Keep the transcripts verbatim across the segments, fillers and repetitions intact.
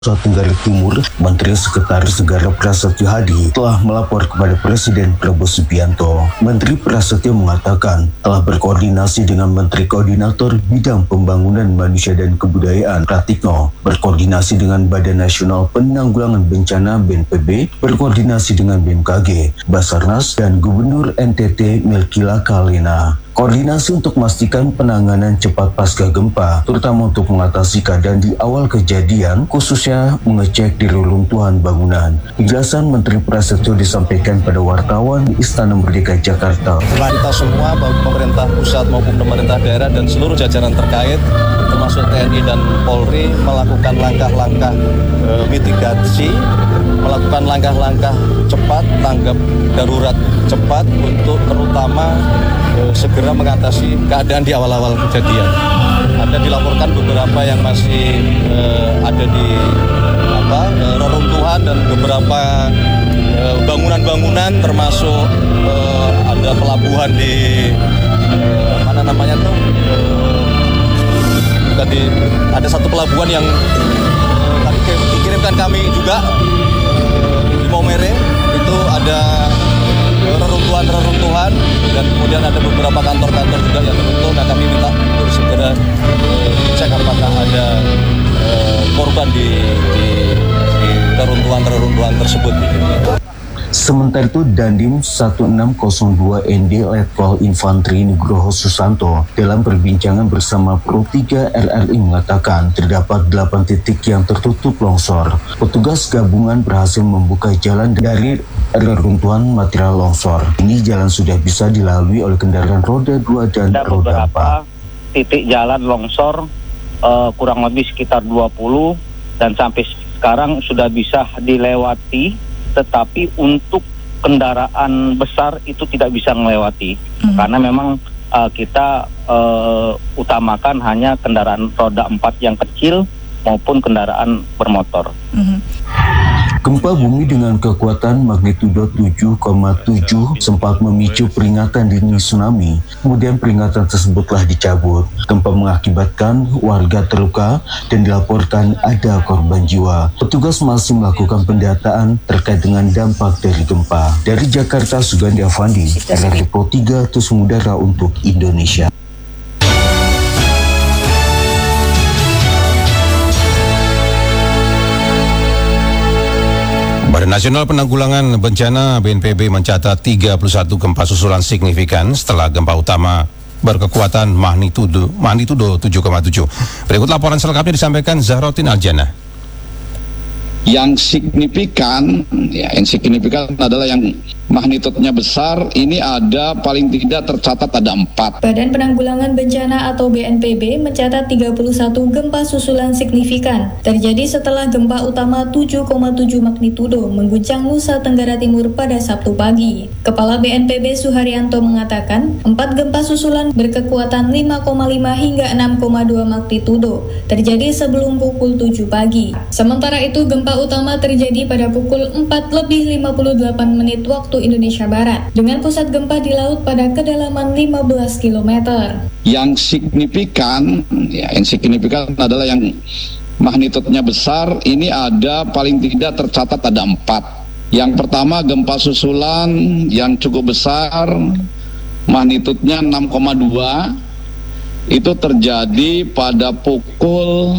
Nusa Tenggara Timur, Menteri Sekretaris Negara Prasetyo Hadi telah melapor kepada Presiden Prabowo Subianto. Menteri Prasetyo mengatakan telah berkoordinasi dengan Menteri Koordinator Bidang Pembangunan Manusia dan Kebudayaan Pratikno, berkoordinasi dengan Badan Nasional Penanggulangan Bencana B N P B, berkoordinasi dengan B M K G, Basarnas, dan Gubernur N T T Melkila Kalena. Koordinasi untuk memastikan penanganan cepat pasca gempa, terutama untuk mengatasi keadaan di awal kejadian, khususnya mengecek di reruntuhan bangunan. Penjelasan Menteri Prasetyo disampaikan pada wartawan di Istana Merdeka Jakarta. Kita semua, baik pemerintah pusat maupun pemerintah daerah dan seluruh jajaran terkait, termasuk T N I dan Polri, melakukan langkah-langkah e, mitigasi, melakukan langkah-langkah cepat, tanggap darurat cepat untuk terutama e, segera mengatasi keadaan di awal-awal kejadian. Ada dilaporkan beberapa yang masih e, ada di apa e, reruntuhan dan beberapa e, bangunan-bangunan termasuk e, ada pelabuhan di e, mana namanya tuh e, tadi ada satu pelabuhan yang e, tadi dikirimkan kami juga e, di Maumere, itu ada reruntuhan-reruntuhan dan kemudian ada beberapa kantor-kantor juga yang teruntuh. Nah, kami minta untuk segera uh, cek apakah ada uh, korban di, di, di reruntuhan-reruntuhan tersebut. Sementara itu, Dandim satu enam nol dua N D Letkol Infantri Nugroho Susanto dalam perbincangan bersama Pro tiga R R I mengatakan terdapat delapan titik yang tertutup longsor. Petugas gabungan berhasil membuka jalan dari reruntuhan material longsor. Ini jalan sudah bisa dilalui oleh kendaraan roda dua dan ada roda empat. Titik jalan longsor uh, kurang lebih sekitar dua puluh dan sampai sekarang sudah bisa dilewati. Tetapi untuk kendaraan besar itu tidak bisa melewati, mm-hmm. karena memang uh, kita uh, utamakan hanya kendaraan roda empat yang kecil maupun kendaraan bermotor. Mm-hmm. Gempa bumi dengan kekuatan magnitudo tujuh koma tujuh sempat memicu peringatan dini tsunami. Kemudian peringatan tersebut telah dicabut. Gempa mengakibatkan warga terluka dan dilaporkan ada korban jiwa. Petugas masih melakukan pendataan terkait dengan dampak dari gempa. Dari Jakarta, Sugandi Avandi, R R I Pro tiga Terus Mengudara untuk Indonesia. Badan Nasional Penanggulangan Bencana B N P B mencatat tiga puluh satu gempa susulan signifikan setelah gempa utama berkekuatan magnitudo magnitudo tujuh koma tujuh. Berikut laporan selengkapnya disampaikan Zahrotin Aljana. Yang signifikan, ya, yang signifikan adalah yang magnitudenya besar. Ini ada paling tidak tercatat ada empat. Badan Penanggulangan Bencana atau B N P B mencatat tiga puluh satu gempa susulan signifikan terjadi setelah gempa utama tujuh koma tujuh magnitudo mengguncang Nusa Tenggara Timur pada Sabtu pagi. Kepala B N P B Suharyanto mengatakan empat gempa susulan berkekuatan lima koma lima hingga enam koma dua magnitudo terjadi sebelum pukul tujuh pagi. Sementara itu gempa utama terjadi pada pukul empat lebih lima puluh delapan menit waktu Indonesia Barat dengan pusat gempa di laut pada kedalaman lima belas kilometer. Yang signifikan, ya, yang signifikan adalah yang magnitudenya besar. Ini ada paling tidak tercatat ada empat. Yang pertama gempa susulan yang cukup besar, magnitudenya enam koma dua, itu terjadi pada pukul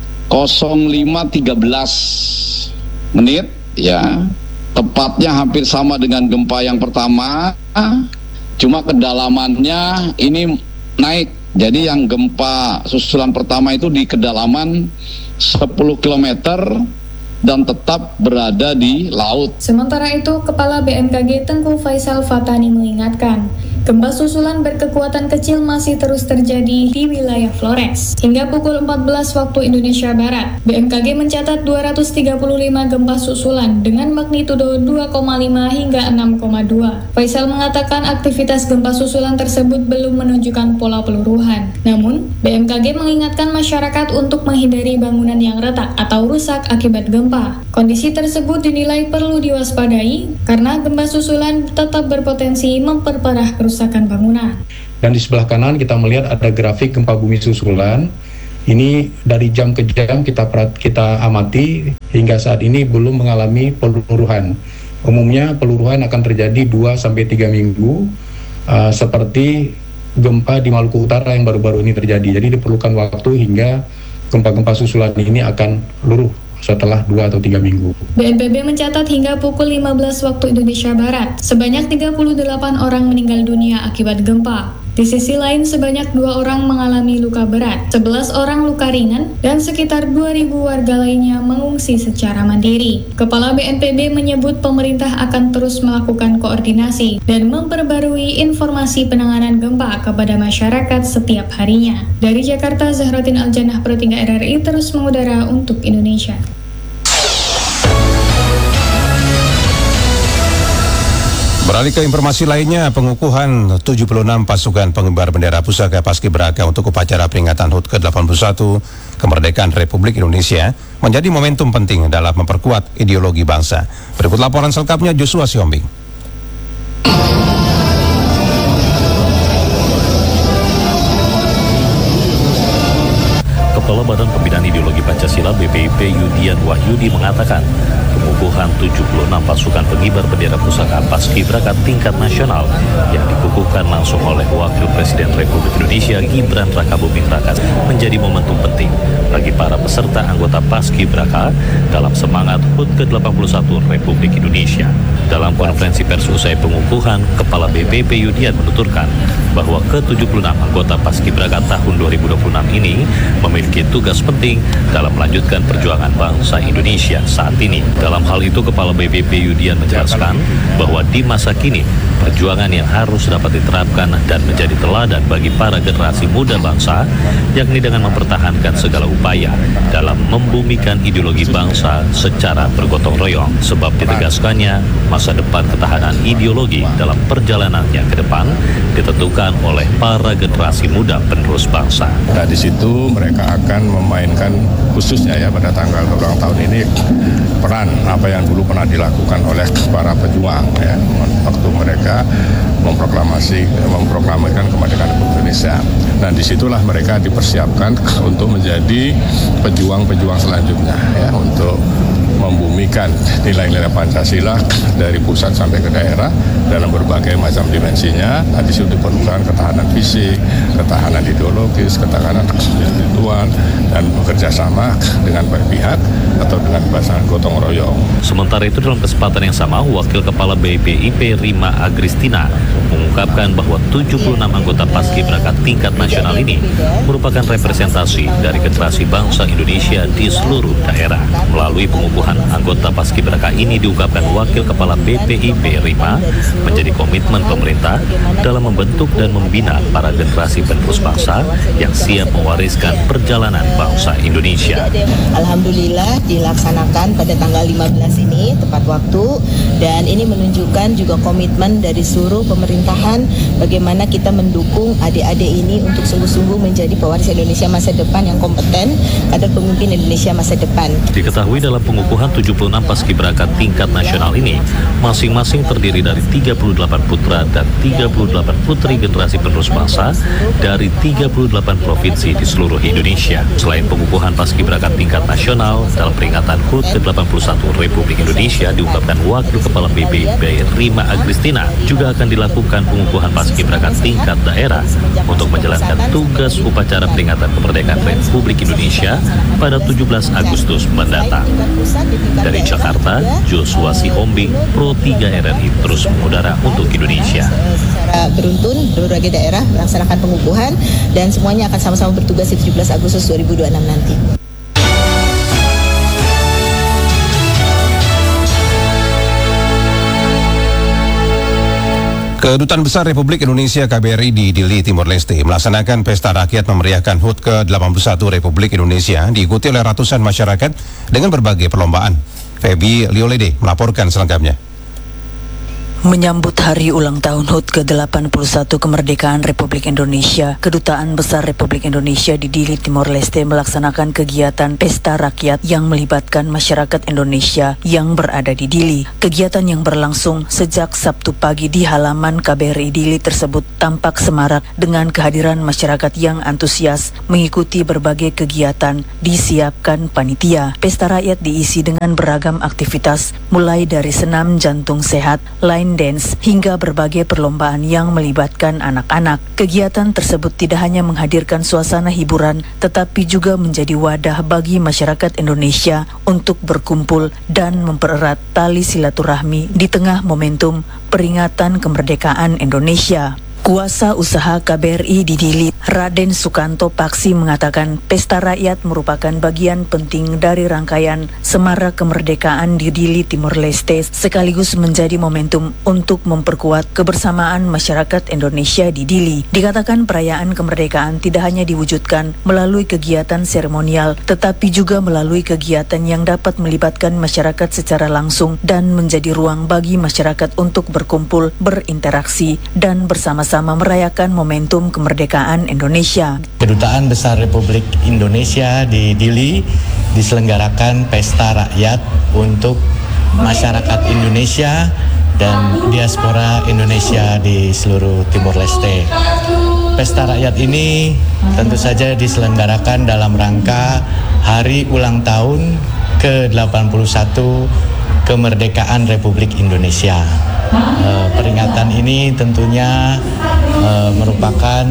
lima tiga belas menit, ya, tepatnya hampir sama dengan gempa yang pertama, cuma kedalamannya ini naik. Jadi yang gempa susulan pertama itu di kedalaman sepuluh kilometer dan tetap berada di laut. Sementara itu, Kepala B M K G Tengku Faisal Fatani mengingatkan, gempa susulan berkekuatan kecil masih terus terjadi di wilayah Flores. Hingga pukul empat belas waktu Indonesia Barat, B M K G mencatat dua ratus tiga puluh lima gempa susulan dengan magnitudo dua koma lima hingga enam koma dua. Faisal mengatakan aktivitas gempa susulan tersebut belum menunjukkan pola peluruhan. Namun, B M K G mengingatkan masyarakat untuk menghindari bangunan yang retak atau rusak akibat gempa. Kondisi tersebut dinilai perlu diwaspadai karena gempa susulan tetap berpotensi memperparah kerusakan bangunan. Dan di sebelah kanan kita melihat ada grafik gempa bumi susulan ini dari jam ke jam kita kita amati hingga saat ini belum mengalami peluruhan. Umumnya peluruhan akan terjadi dua sampai tiga minggu uh, seperti gempa di Maluku Utara yang baru-baru ini terjadi. Jadi diperlukan waktu hingga gempa-gempa susulan ini akan luruh setelah dua atau tiga minggu. B N P B mencatat hingga pukul lima belas waktu Indonesia Barat, sebanyak tiga puluh delapan orang meninggal dunia akibat gempa. Di sisi lain, sebanyak dua orang mengalami luka berat, sebelas orang luka ringan, dan sekitar dua ribu warga lainnya mengungsi secara mandiri. Kepala B N P B menyebut pemerintah akan terus melakukan koordinasi dan memperbarui informasi penanganan gempa kepada masyarakat setiap harinya. Dari Jakarta, Zahratin Aljannah, Pro tiga R R I terus mengudara untuk Indonesia. Beralih ke informasi lainnya, pengukuhan tujuh puluh enam pasukan pengibar bendera pusaka Paskibraka untuk upacara peringatan H U T ke delapan puluh satu kemerdekaan Republik Indonesia menjadi momentum penting dalam memperkuat ideologi bangsa. Berikut laporan selengkapnya Joshua Siombing. Kepala Badan Pembinaan Ideologi Pancasila B P I P Yudian Wahyudi mengatakan pengukuhan tujuh puluh enam pasukan pengibar bendera pusaka Paskibraka tingkat nasional yang dikukuhkan langsung oleh Wakil Presiden Republik Indonesia Gibran Rakabuming Raka menjadi momentum penting bagi para peserta anggota Paskibraka dalam semangat H U T ke delapan puluh satu Republik Indonesia. Dalam konferensi pers usai pengukuhan, Kepala B P I P Yudian menuturkan bahwa ke tujuh puluh enam anggota Paskibraka tahun dua ribu dua puluh enam ini memiliki tugas penting dalam melanjutkan perjuangan bangsa Indonesia saat ini. Dalam hal itu, Kepala B P I P Yudian menjelaskan bahwa di masa kini, perjuangan yang harus dapat diterapkan dan menjadi teladan bagi para generasi muda bangsa, yakni dengan mempertahankan segala upaya dalam membumikan ideologi bangsa secara bergotong royong. Sebab ditegaskannya, masa depan ketahanan ideologi dalam perjalanannya ke depan ditentukan oleh para generasi muda penerus bangsa. Nah, di situ mereka akan memainkan khususnya ya pada tanggal ulang tahun ini peran apa yang dulu pernah dilakukan oleh para pejuang ya waktu mereka memproklamasi memproklamirkan kemerdekaan Republik Indonesia. Nah, disitulah mereka dipersiapkan untuk menjadi pejuang-pejuang selanjutnya ya untuk membumikan nilai-nilai Pancasila dari pusat sampai ke daerah dalam berbagai macam dimensinya. Nah, di situ diperlukan ketahanan fisik, ketahanan ideologis, ketahanan spiritual, dan bekerja sama dengan banyak pihak atau dengan bahasa gotong royong. Sementara itu, dalam kesempatan yang sama, Wakil Kepala B P I P Rima Agristina mengungkapkan bahwa tujuh puluh enam anggota Paskibraka tingkat nasional ini merupakan representasi dari generasi bangsa Indonesia di seluruh daerah. Melalui pengukuhan anggota Paskibraka ini, diungkapkan Wakil Kepala B P I P Rima menjadi komitmen pemerintah dalam membentuk dan membina para generasi penerus bangsa yang siap mewariskan perjalanan bangsa Indonesia. Alhamdulillah dilaksanakan pada tanggal lima belas ini tepat waktu, dan ini menunjukkan juga komitmen dari seluruh pemerintahan bagaimana kita mendukung adik-adik ini untuk sungguh-sungguh menjadi pewaris Indonesia masa depan yang kompeten, kader pemimpin Indonesia masa depan. Diketahui dalam pengukuhan tujuh puluh enam Paskibraka tingkat nasional ini masing-masing terdiri dari tiga puluh delapan putra dan tiga puluh delapan putri generasi penerus bangsa dari tiga puluh delapan provinsi di seluruh Indonesia. Selain pengukuhan Paskibraka tingkat nasional, dalam peringatan H U T ke delapan puluh satu Republik Indonesia, diungkapkan Wakil Kepala B P I P Rima Agristina, juga akan dilakukan pengukuhan Paskibraka tingkat daerah untuk menjalankan tugas upacara peringatan kemerdekaan Republik Indonesia pada tujuh belas Agustus mendatang. Dari Jakarta, Joshua Sihombing, Pro tiga R R I terus mengudara untuk Indonesia. Secara beruntun, berbagai daerah melaksanakan pengukuhan dan semuanya akan sama-sama bertugas di tujuh belas Agustus dua ribu dua puluh enam nanti. Kedutaan Besar Republik Indonesia K B R I di Dili, Timor Leste melaksanakan pesta rakyat memeriahkan H U T ke delapan puluh satu Republik Indonesia diikuti oleh ratusan masyarakat dengan berbagai perlombaan. Feby Liolede melaporkan selengkapnya. Menyambut hari ulang tahun H U T ke delapan puluh satu kemerdekaan Republik Indonesia, Kedutaan Besar Republik Indonesia di Dili, Timor Leste melaksanakan kegiatan pesta rakyat yang melibatkan masyarakat Indonesia yang berada di Dili. Kegiatan yang berlangsung sejak Sabtu pagi di halaman K B R I Dili tersebut tampak semarak dengan kehadiran masyarakat yang antusias mengikuti berbagai kegiatan disiapkan panitia. Pesta rakyat diisi dengan beragam aktivitas mulai dari senam jantung sehat, line dance, hingga berbagai perlombaan yang melibatkan anak-anak. Kegiatan tersebut tidak hanya menghadirkan suasana hiburan, tetapi juga menjadi wadah bagi masyarakat Indonesia untuk berkumpul dan mempererat tali silaturahmi di tengah momentum peringatan kemerdekaan Indonesia. Kuasa Usaha K B R I di Dili, Raden Sukanto Paksi mengatakan pesta rakyat merupakan bagian penting dari rangkaian Semarak Kemerdekaan di Dili, Timor Leste, sekaligus menjadi momentum untuk memperkuat kebersamaan masyarakat Indonesia di Dili. Dikatakan perayaan kemerdekaan tidak hanya diwujudkan melalui kegiatan seremonial, tetapi juga melalui kegiatan yang dapat melibatkan masyarakat secara langsung dan menjadi ruang bagi masyarakat untuk berkumpul, berinteraksi, dan bersama-sama merayakan momentum kemerdekaan Indonesia. Kedutaan Besar Republik Indonesia di Dili diselenggarakan pesta rakyat untuk masyarakat Indonesia dan diaspora Indonesia di seluruh Timor Leste. Pesta rakyat ini tentu saja diselenggarakan dalam rangka hari ulang tahun ke delapan puluh satu kemerdekaan Republik Indonesia. Uh, peringatan ini tentunya uh, merupakan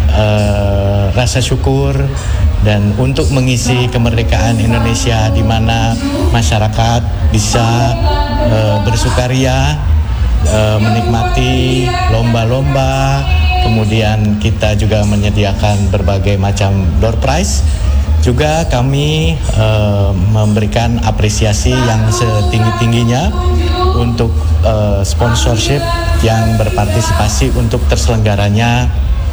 uh, rasa syukur dan untuk mengisi kemerdekaan Indonesia di mana masyarakat bisa uh, bersukaria, uh, menikmati lomba-lomba, kemudian kita juga menyediakan berbagai macam door prize. Juga kami uh, memberikan apresiasi yang setinggi-tingginya untuk uh, sponsorship yang berpartisipasi untuk terselenggaranya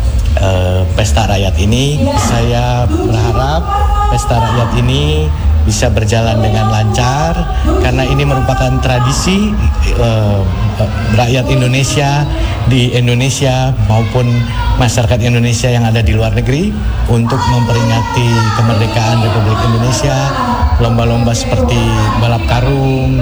uh, pesta rakyat ini. Saya berharap pesta rakyat ini bisa berjalan dengan lancar karena ini merupakan tradisi uh, rakyat Indonesia di Indonesia maupun masyarakat Indonesia yang ada di luar negeri untuk memperingati kemerdekaan Republik Indonesia. Lomba-lomba seperti balap karung,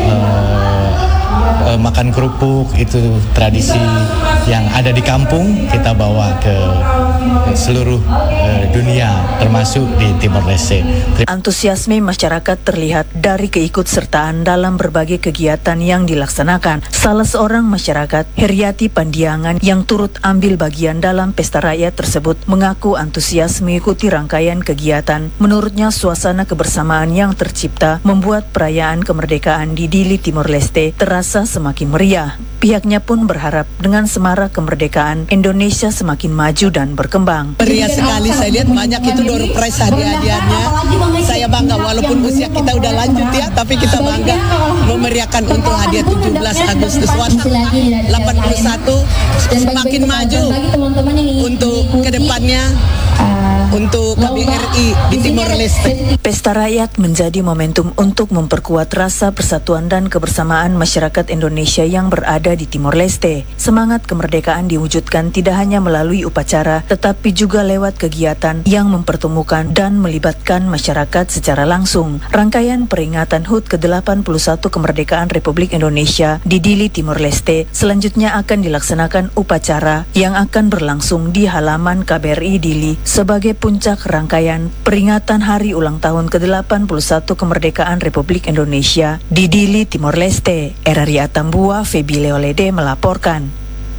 uh, uh, makan kerupuk, itu tradisi yang ada di kampung kita bawa ke seluruh uh, dunia termasuk di Timor Leste. Antusiasme masyarakat terlihat dari keikutsertaan dalam berbagai kegiatan yang dilaksanakan. Salah seorang masyarakat, Heriati Pandiangan, yang turut ambil bagian dalam pesta rakyat tersebut, mengaku antusias mengikuti rangkaian kegiatan. Menurutnya, suasana kebersamaan yang tercipta membuat perayaan kemerdekaan di Dili, Timor Leste terasa semakin meriah. Pihaknya pun berharap dengan semarak kemerdekaan Indonesia semakin maju dan berkembang. Meriah sekali, saya lihat banyak itu door prize hadiah-hadiahnya. Saya bangga walaupun usia kita udah lanjut ya, tapi kita bangga memeriahkan untuk hadiah tujuh belas Agustus delapan puluh satu semakin maju untuk kedepannya untuk K B R I di Timor Leste. Pesta rakyat menjadi momentum untuk memperkuat rasa persatuan dan kebersamaan masyarakat Indonesia yang berada di Timor Leste. Semangat kemerdekaan diwujudkan tidak hanya melalui upacara, tetapi juga lewat kegiatan yang mempertemukan dan melibatkan masyarakat secara langsung. Rangkaian peringatan H U T ke delapan puluh satu kemerdekaan Republik Indonesia di Dili, Timor Leste selanjutnya akan dilaksanakan upacara yang akan berlangsung di halaman K B R I Dili sebagai puncak rangkaian peringatan hari ulang tahun ke delapan puluh satu kemerdekaan Republik Indonesia di Dili, Timor Leste. Eraria Tambua, Febi Leolede melaporkan.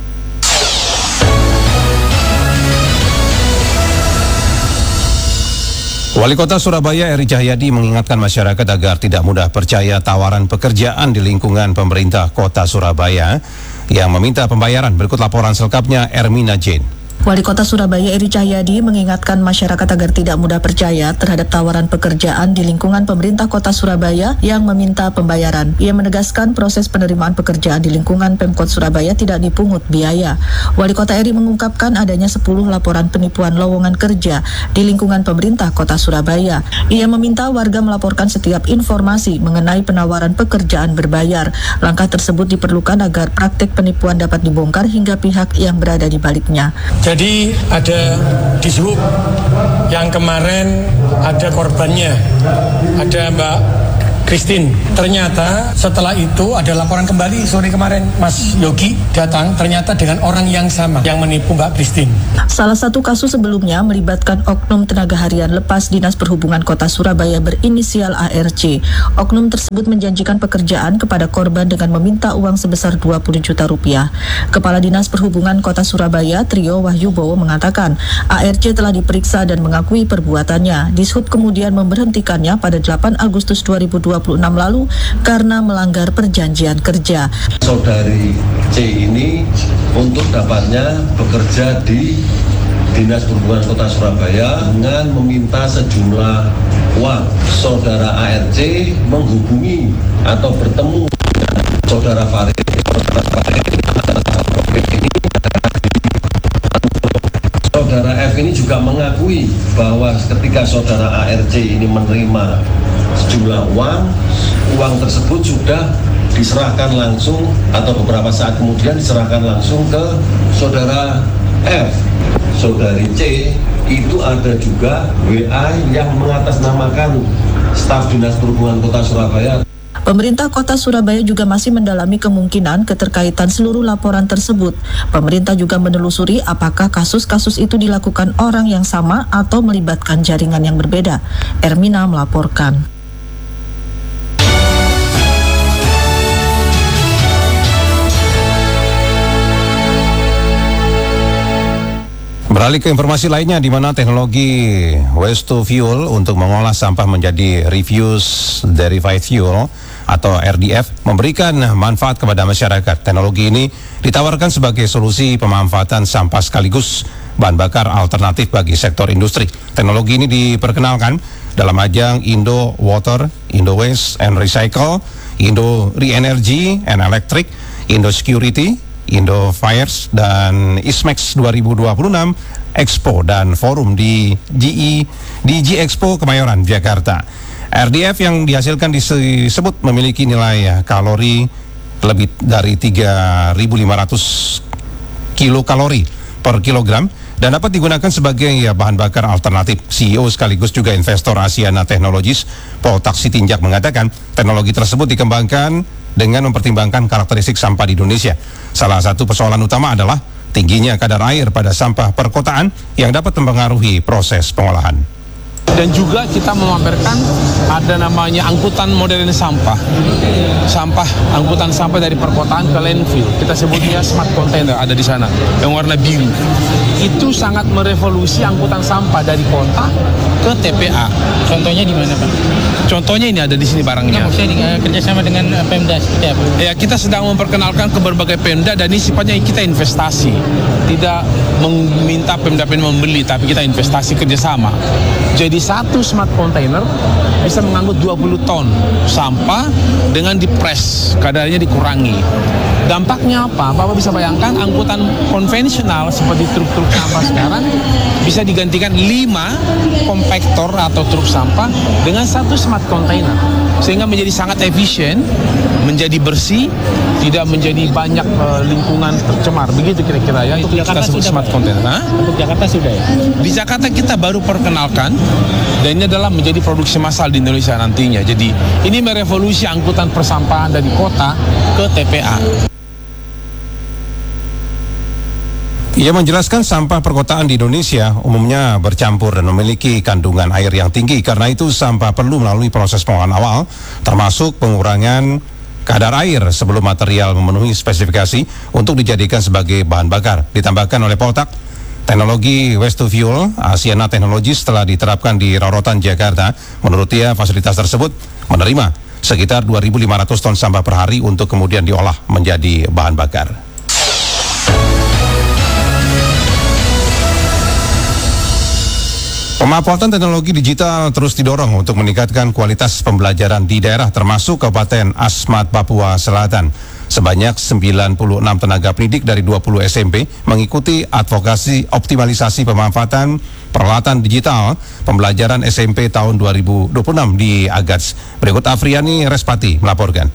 Wali Kota Surabaya Eri Cahyadi mengingatkan masyarakat agar tidak mudah percaya tawaran pekerjaan di lingkungan pemerintah Kota Surabaya yang meminta pembayaran. Berikut laporan selengkapnya Ermina Jane. Wali Kota Surabaya Eri Cahyadi mengingatkan masyarakat agar tidak mudah percaya terhadap tawaran pekerjaan di lingkungan pemerintah Kota Surabaya yang meminta pembayaran. Ia menegaskan proses penerimaan pekerjaan di lingkungan Pemkot Surabaya tidak dipungut biaya. Wali Kota Eri mengungkapkan adanya sepuluh laporan penipuan lowongan kerja di lingkungan pemerintah Kota Surabaya. Ia meminta warga melaporkan setiap informasi mengenai penawaran pekerjaan berbayar. Langkah tersebut diperlukan agar praktik penipuan dapat dibongkar hingga pihak yang berada di baliknya. Jadi ada di Sub yang kemarin ada korbannya, ada Mbak Christine. Ternyata setelah itu ada laporan kembali sore kemarin Mas Yogi datang ternyata dengan orang yang sama yang menipu Mbak Christine. Salah satu kasus sebelumnya melibatkan oknum tenaga harian lepas Dinas Perhubungan Kota Surabaya berinisial A R C. Oknum tersebut menjanjikan pekerjaan kepada korban dengan meminta uang sebesar dua puluh juta rupiah. Kepala Dinas Perhubungan Kota Surabaya Trio Wahyu Bowo mengatakan A R C telah diperiksa dan mengakui perbuatannya. Dishub kemudian memberhentikannya pada delapan Agustus dua ribu dua puluh enam lalu karena melanggar perjanjian kerja. Saudari C ini untuk dapatnya bekerja di Dinas Perhubungan Kota Surabaya dengan meminta sejumlah uang. Saudara A R C menghubungi atau bertemu dengan saudara Farid. Saudara Farid ini Saudara F ini juga mengakui bahwa ketika saudara A R C ini menerima sejumlah uang, uang tersebut sudah diserahkan langsung atau beberapa saat kemudian diserahkan langsung ke saudara F. Saudari C itu ada juga W A yang mengatasnamakan staf Dinas Perhubungan Kota Surabaya. Pemerintah Kota Surabaya juga masih mendalami kemungkinan keterkaitan seluruh laporan tersebut. Pemerintah juga menelusuri apakah kasus-kasus itu dilakukan orang yang sama atau melibatkan jaringan yang berbeda. Ermina melaporkan. Beralih ke informasi lainnya, di mana teknologi waste to fuel untuk mengolah sampah menjadi refuse derivative fuel atau R D F memberikan manfaat kepada masyarakat. Teknologi ini ditawarkan sebagai solusi pemanfaatan sampah sekaligus bahan bakar alternatif bagi sektor industri. Teknologi ini diperkenalkan dalam ajang Indo Water, Indo Waste and Recycle, Indo Re-Energy and Electric, Indo Security, Indo Fires, dan ISMEX dua ribu dua puluh enam Expo dan Forum di G E di G Expo Kemayoran, Jakarta. R D F yang dihasilkan disebut memiliki nilai kalori lebih dari tiga ribu lima ratus kilokalori per kilogram dan dapat digunakan sebagai ya, bahan bakar alternatif. C E O sekaligus juga investor Asiana Technologies, Paul Taksitinjak, mengatakan teknologi tersebut dikembangkan dengan mempertimbangkan karakteristik sampah di Indonesia. Salah satu persoalan utama adalah tingginya kadar air pada sampah perkotaan yang dapat mempengaruhi proses pengolahan. Dan juga kita memamerkan ada namanya angkutan modern sampah. Sampah, angkutan sampah dari perkotaan ke landfill. Kita sebutnya smart container, ada di sana, yang warna biru. Itu sangat merevolusi angkutan sampah dari kota ke T P A. Contohnya di mana, Pak? Contohnya ini ada di sini barangnya. Nah, maksudnya uh, kerjasama dengan uh, Pemda seperti apa? Ya, kita sedang memperkenalkan ke berbagai Pemda dan ini sifatnya kita investasi. Tidak meminta Pemda-Pemda membeli, tapi kita investasi kerjasama. Jadi satu smart container bisa mengangkut dua puluh ton sampah dengan dipres, kadarnya dikurangi. Dampaknya apa? Bapak bisa bayangkan angkutan konvensional seperti truk-truk sampah sekarang bisa digantikan lima kompaktor atau truk sampah dengan satu smart container. Sehingga menjadi sangat efisien, menjadi bersih, tidak menjadi banyak uh, lingkungan tercemar. Begitu kira-kira ya. Untuk kita sebut smart container. Nah, untuk Jakarta sudah ya? Di Jakarta kita baru perkenalkan dan ini adalah menjadi produksi massal di Indonesia nantinya. Jadi ini merevolusi angkutan persampahan dari kota ke T P A. Ia menjelaskan sampah perkotaan di Indonesia umumnya bercampur dan memiliki kandungan air yang tinggi. Karena itu sampah perlu melalui proses pengolahan awal, termasuk pengurangan kadar air sebelum material memenuhi spesifikasi untuk dijadikan sebagai bahan bakar. Ditambahkan oleh Poltak, teknologi waste to fuel Asiana Technologies telah diterapkan di Rorotan, Jakarta. Menurut dia, fasilitas tersebut menerima sekitar dua ribu lima ratus ton sampah per hari untuk kemudian diolah menjadi bahan bakar. Pemanfaatan teknologi digital terus didorong untuk meningkatkan kualitas pembelajaran di daerah termasuk Kabupaten Asmat, Papua Selatan. Sebanyak sembilan puluh enam tenaga pendidik dari dua puluh S M P mengikuti advokasi optimalisasi pemanfaatan peralatan digital pembelajaran S M P tahun dua ribu dua puluh enam di Agats. Berikut Afriani Respati melaporkan.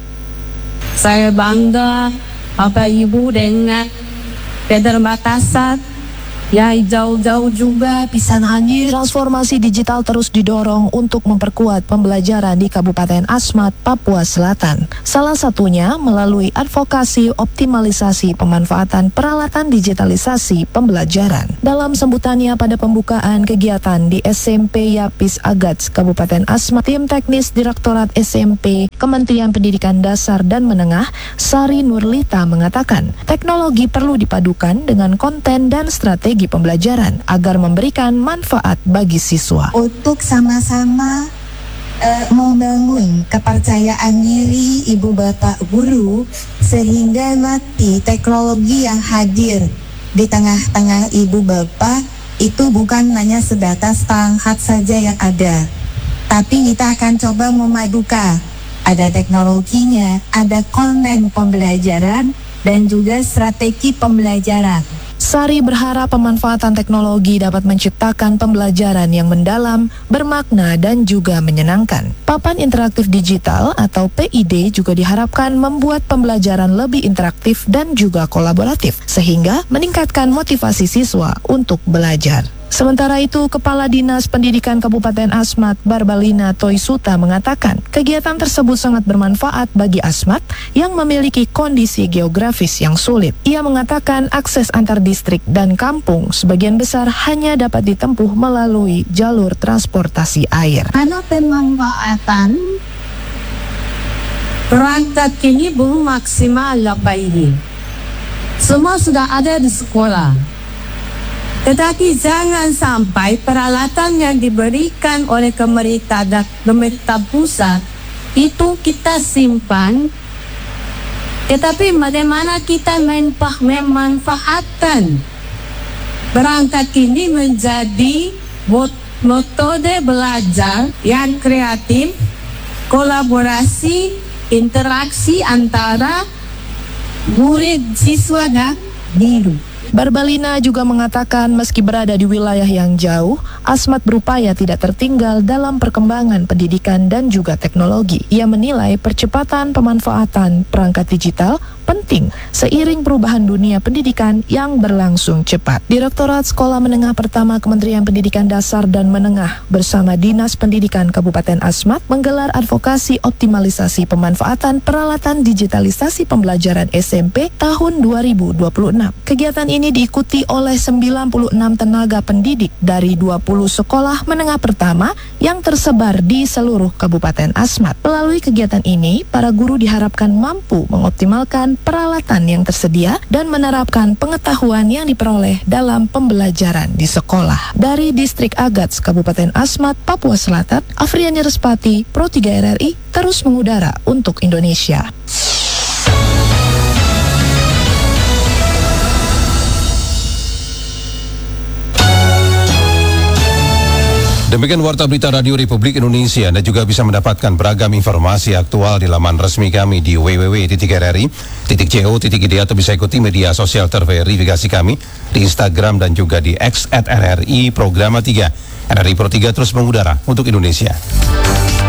Saya bangga Bapak Ibu dengan keterbatasan ya jauh-jauh juga bisa hadir. Transformasi digital terus didorong untuk memperkuat pembelajaran di Kabupaten Asmat, Papua Selatan. Salah satunya melalui advokasi optimalisasi pemanfaatan peralatan digitalisasi pembelajaran. Dalam sambutannya pada pembukaan kegiatan di S M P Yapis Agats, Kabupaten Asmat, tim teknis Direktorat S M P Kementerian Pendidikan Dasar dan Menengah, Sari Nurlita mengatakan, teknologi perlu dipadukan dengan konten dan strategi pembelajaran agar memberikan manfaat bagi siswa. Untuk sama-sama uh, membangun kepercayaan diri ibu bapak guru sehingga nanti teknologi yang hadir di tengah-tengah ibu bapak itu bukan hanya sebatas tangkat saja yang ada, tapi kita akan coba memadukan. Ada teknologinya, ada konten pembelajaran dan juga strategi pembelajaran. Sari berharap pemanfaatan teknologi dapat menciptakan pembelajaran yang mendalam, bermakna, dan juga menyenangkan. Papan interaktif digital atau P I D juga diharapkan membuat pembelajaran lebih interaktif dan juga kolaboratif, sehingga meningkatkan motivasi siswa untuk belajar. Sementara itu, Kepala Dinas Pendidikan Kabupaten Asmat, Barbalina Toisuta mengatakan, kegiatan tersebut sangat bermanfaat bagi Asmat yang memiliki kondisi geografis yang sulit. Ia mengatakan akses antar distrik dan kampung sebagian besar hanya dapat ditempuh melalui jalur transportasi air. Karena pemanfaatan perangkat kini belum maksimal apa ini. Semua sudah ada di sekolah. Tetapi jangan sampai peralatan yang diberikan oleh pemerintah dan pemerintah pusat itu kita simpan, tetapi bagaimana kita memanfaatkan perangkat ini menjadi metode belajar yang kreatif, kolaborasi, interaksi antara murid, siswa, dan guru. Barbalina juga mengatakan meski berada di wilayah yang jauh, Asmat berupaya tidak tertinggal dalam perkembangan pendidikan dan juga teknologi. Ia menilai percepatan pemanfaatan perangkat digital penting seiring perubahan dunia pendidikan yang berlangsung cepat. Direktorat Sekolah Menengah Pertama Kementerian Pendidikan Dasar dan Menengah bersama Dinas Pendidikan Kabupaten Asmat menggelar advokasi optimalisasi pemanfaatan peralatan digitalisasi pembelajaran S M P tahun dua ribu dua puluh enam. Kegiatan ini diikuti oleh sembilan puluh enam tenaga pendidik dari dua puluh sekolah menengah pertama yang tersebar di seluruh Kabupaten Asmat. Melalui kegiatan ini, para guru diharapkan mampu mengoptimalkan peralatan yang tersedia dan menerapkan pengetahuan yang diperoleh dalam pembelajaran di sekolah. Dari Distrik Agats, Kabupaten Asmat, Papua Selatan, Afriani Respati, Pro tiga R R I, terus mengudara untuk Indonesia. Demikian Warta Berita Radio Republik Indonesia. Anda juga bisa mendapatkan beragam informasi aktual di laman resmi kami di w w w titik r r i titik co titik i d atau bisa ikuti media sosial terverifikasi kami di Instagram dan juga di X at R R I Programa tiga. R R I Pro tiga terus mengudara untuk Indonesia.